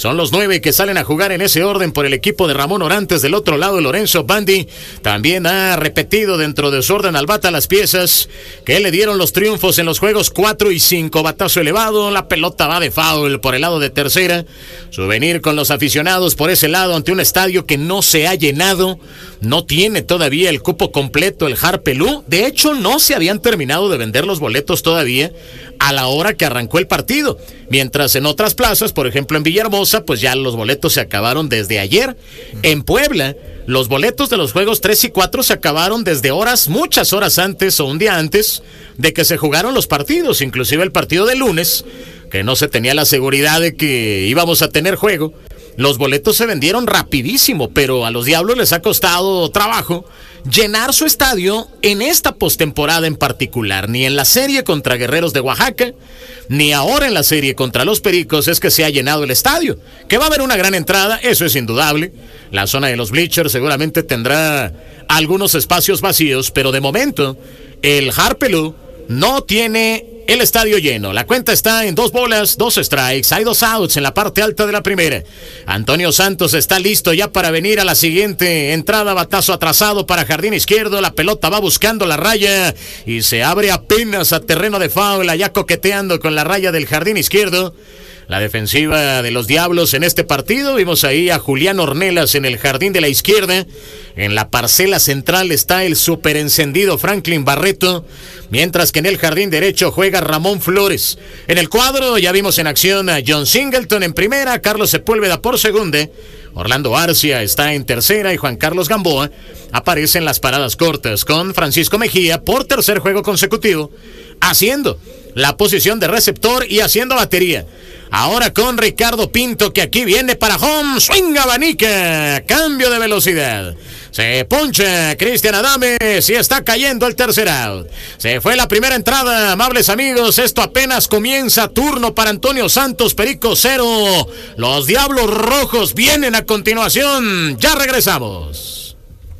Son los 9 que salen a jugar en ese orden por el equipo de Ramón Orantes. Del otro lado, Lorenzo Bandi también ha repetido dentro de su orden al bata las piezas que le dieron los triunfos en los juegos 4 y 5. Batazo elevado, la pelota va de foul por el lado de tercera. Souvenir con los aficionados por ese lado ante un estadio que no se ha llenado. No tiene todavía el cupo completo el Harpelú. De hecho, no se habían terminado de vender los boletos todavía a la hora que arrancó el partido. Mientras en otras plazas, por ejemplo en Villahermosa, pues ya los boletos se acabaron desde ayer. En Puebla, los boletos de los juegos 3 y 4 se acabaron desde muchas horas antes o un día antes de que se jugaron los partidos. Inclusive el partido de lunes, que no se tenía la seguridad de que íbamos a tener juego. Los boletos se vendieron rapidísimo, pero a los Diablos les ha costado trabajo llenar su estadio en esta postemporada en particular. Ni en la serie contra Guerreros de Oaxaca, ni ahora en la serie contra los Pericos es que se ha llenado el estadio. Que va a haber una gran entrada, eso es indudable. La zona de los bleachers seguramente tendrá algunos espacios vacíos, pero de momento el Harpelú no tiene el estadio lleno. La cuenta está en 2 bolas, 2 strikes. Hay 2 outs en la parte alta de la primera. Antonio Santos está listo ya para venir a la siguiente entrada. Batazo atrasado para jardín izquierdo. La pelota va buscando la raya y se abre apenas a terreno de foul, allá coqueteando con la raya del jardín izquierdo. La defensiva de los Diablos en este partido. Vimos ahí a Julián Ornelas en el jardín de la izquierda. En la parcela central está el super encendido Franklin Barreto. Mientras que en el jardín derecho juega Ramón Flores. En el cuadro ya vimos en acción a John Singleton en primera, Carlos Sepúlveda por segunda. Orlando Arcia está en tercera y Juan Carlos Gamboa aparece en las paradas cortas con Francisco Mejía por tercer juego consecutivo, haciendo la posición de receptor y haciendo batería. Ahora con Ricardo Pinto, que aquí viene para home, swing abanica, cambio de velocidad. Se poncha Cristian Adames y está cayendo el tercer out. Se fue la primera entrada, amables amigos. Esto apenas comienza. Turno para Antonio Santos, Perico 0. Los Diablos Rojos vienen a continuación. Ya regresamos.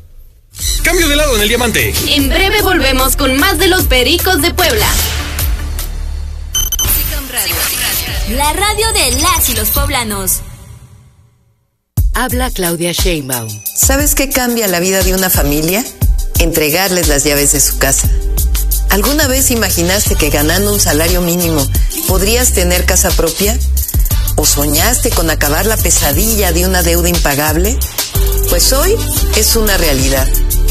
Cambio de lado en el diamante. En breve volvemos con más de los Pericos de Puebla. La radio de las y los poblanos. Habla Claudia Sheinbaum. ¿Sabes qué cambia la vida de una familia? Entregarles las llaves de su casa. ¿Alguna vez imaginaste que ganando un salario mínimo podrías tener casa propia? ¿O soñaste con acabar la pesadilla de una deuda impagable? Pues hoy es una realidad.